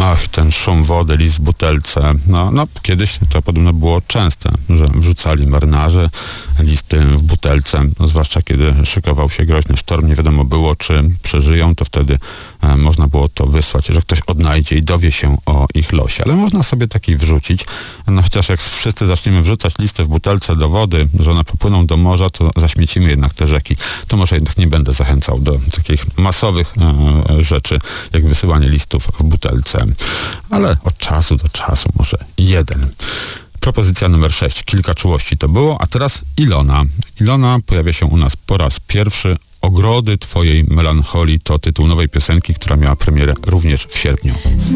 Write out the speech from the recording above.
Ach, ten szum wody, list w butelce. No, kiedyś to podobno było częste, że wrzucali marynarze listy w butelce, zwłaszcza kiedy szykował się groźny sztorm, nie wiadomo było, czy przeżyją, to wtedy można było to wysłać, że ktoś odnajdzie i dowie się o ich losie. Ale można sobie taki wrzucić, no chociaż jak wszyscy zaczniemy wrzucać listy w butelce do wody, że one popłyną do morza, to zaśmiecimy jednak te rzeki. To może jednak nie będę zachęcał do takich masowych rzeczy, jak wysyłanie listów w butelce. Ale od czasu do czasu może jeden. Propozycja numer 6. Kilka czułości to było, a teraz Ilona. Ilona pojawia się u nas po raz pierwszy. Ogrody twojej melancholii to tytuł nowej piosenki, która miała premierę również w sierpniu.